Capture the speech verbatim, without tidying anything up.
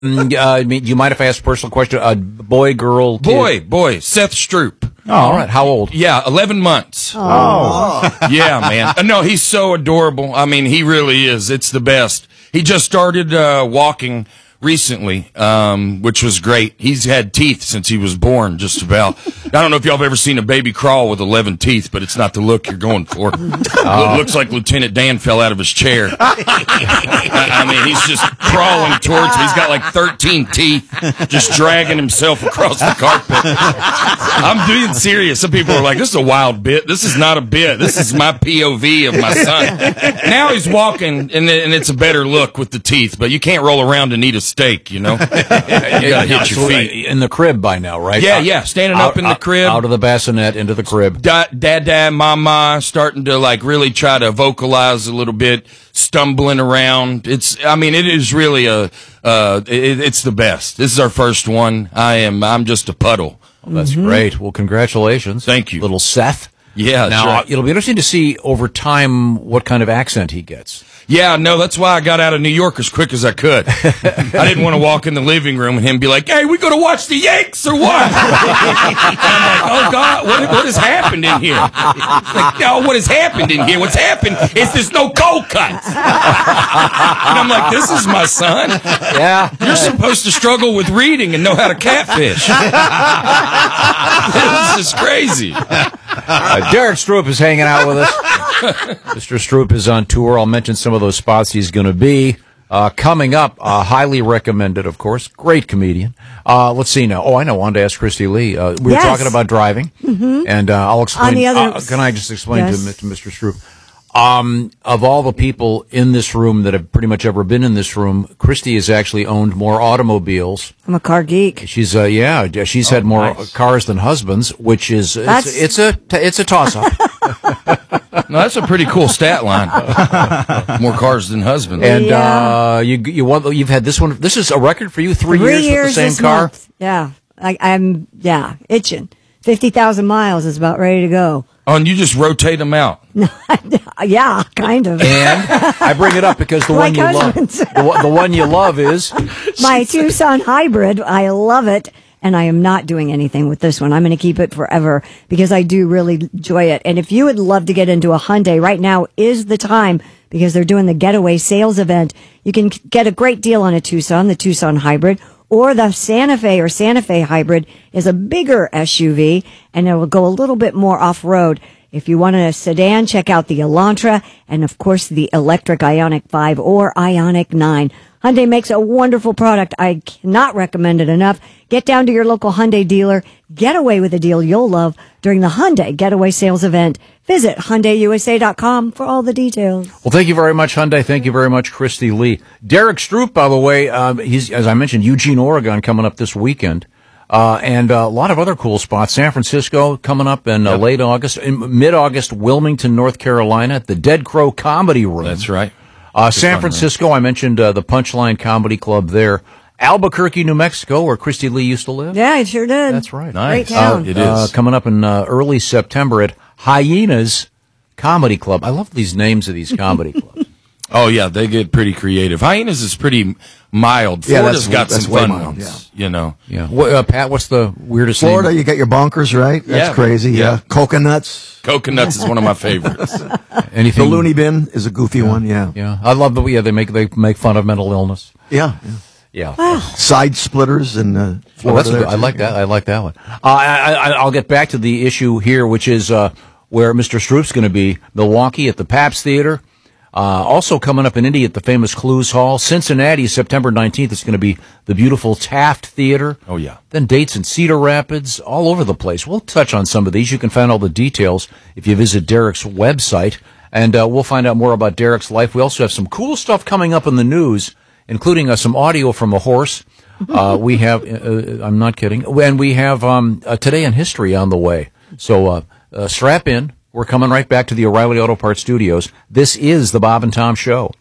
uh, I mean, do you mind if I ask a personal question? Uh, boy, girl, kid? Boy, boy, Seth Stroop. Oh, all right. How old? Yeah, eleven months. Oh. Yeah, man. Uh, No, he's so adorable. I mean, he really is. It's the best. He just started uh, walking recently, um, which was great. He's had teeth since he was born, just about. I don't know if y'all have ever seen a baby crawl with eleven teeth, but it's not the look you're going for. It looks like Lieutenant Dan fell out of his chair. I, I mean, he's just crawling towards me. He's got like thirteen teeth, just dragging himself across the carpet. I'm being serious. Some people are like, this is a wild bit. This is not a bit. This is my P O V of my son. Now he's walking, and, and it's a better look with the teeth, but you can't roll around and eat a steak, you know? You gotta hit your feet. In the crib by now, right? Yeah, yeah. Standing out, up in the out, crib. Out of the bassinet, into the crib. Da, dad, dad, mama, starting to like really try to vocalize a little bit, stumbling around. It's, I mean, it is really a, uh, it, it's the best. This is our first one. I am, I'm just a puddle. Well, that's Mm-hmm. great. Well, congratulations. Thank you. Little Seth. Yeah, Now, that's right. it'll be interesting to see over time what kind of accent he gets. Yeah, no, that's why I got out of New York as quick as I could. I didn't want to walk in the living room and him be like, hey, we going to watch the Yanks or what? And I'm like, oh, God, what, what has happened in here? Like, no, what has happened in here? What's happened is there's no cold cuts. And I'm like, this is my son. Yeah. You're supposed to struggle with reading and know how to catfish. This is crazy. Uh, Derek Stroop is hanging out with us. Mister Stroop is on tour. I'll mention some of those spots he's going to be. Uh, coming up, uh, highly recommended, of course. Great comedian. Uh, let's see now. Oh, I know. I wanted to ask Christy Lee. Uh, we were Yes. talking about driving, mm-hmm. and uh, I'll explain. On the other- uh, can I just explain Yes. to, to Mister Stroop? Um, of all the people in this room that have pretty much ever been in this room, Christy has actually owned more automobiles. I'm a car geek. She's uh, yeah, she's had more cars than husbands, which is it's, That's- it's a it's a toss up. No, that's a pretty cool stat line. More cars than husbands. And Yeah. uh, you you want you've had this one. This is a record for you. Three, Three years, years with the this same car. month. Yeah. I, I'm, yeah, itching. fifty thousand miles is about ready to go. Oh, and you just rotate them out. Yeah, kind of. And I bring it up because the Like one you love, husbands. the, one- the one you love is My Tucson hybrid. I love it. And I am not doing anything with this one. I'm going to keep it forever because I do really enjoy it. And if you would love to get into a Hyundai, right now is the time because they're doing the getaway sales event. You can get a great deal on a Tucson, the Tucson hybrid, or the Santa Fe or Santa Fe hybrid is a bigger S U V and it will go a little bit more off-road. If you want a sedan, check out the Elantra and, of course, the electric Ioniq five or Ioniq nine. Hyundai makes a wonderful product. I cannot recommend it enough. Get down to your local Hyundai dealer. Get away with a deal you'll love during the Hyundai Getaway Sales Event. Visit Hyundai U S A dot com for all the details. well. Thank you very much, Hyundai. Thank you very much, Christy Lee. Derek Stroop, by the way, um, he's as I mentioned, Eugene, Oregon, coming up this weekend. Uh, and uh, a lot of other cool spots. San Francisco coming up in uh, late August. In mid-August, Wilmington, North Carolina, at the Dead Crow Comedy Room. That's right. Uh, San Francisco, I mentioned uh, the Punchline Comedy Club there. Albuquerque, New Mexico, where Christy Lee used to live. Yeah, I sure did. That's right. Great Nice. town. Oh, it Uh, is. coming up in uh, early September at Hyenas Comedy Club. I love these names of these comedy clubs. Oh, yeah, they get pretty creative. Hyenas is pretty mild. Yeah, Florida's that's- got that's some way fun mild, ones, you know. Yeah. What, uh, Pat, what's the weirdest Florida, name? you got your bonkers, right? That's Yeah. crazy. Yeah. Yeah. Coconuts. Coconuts is one of my favorites. The Anything? loony bin is a goofy one. Yeah. Yeah. I love the, yeah, they make, they make fun of mental illness. Yeah. Yeah. Side splitters in uh, Well, Florida. that's a good, there, I too. like that. I like that one. Uh, I, I, I'll get back to the issue here, which is uh, where Mister Stroop's going to be. Milwaukee at the Pabst Theater. Uh, also coming up in Indy at the famous Clues Hall. Cincinnati, September nineteenth, it's going to be the beautiful Taft Theater. Oh, yeah. Then dates in Cedar Rapids, all over the place. We'll touch on some of these. You can find all the details if you visit Derek's website. And uh, we'll find out more about Derek's life. We also have some cool stuff coming up in the news, including uh, some audio from a horse. Uh, we have, uh, I'm not kidding, and we have um, uh, Today in History on the way. So uh, uh, strap in. We're coming right back to the O'Reilly Auto Parts Studios. This is the Bob and Tom Show.